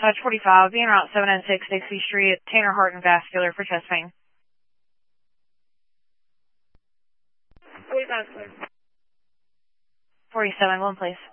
Dispatch 45, being route 796, Dixie Street, Tanner Heart and Vascular for chest pain. 45, sir. 47, 1 please.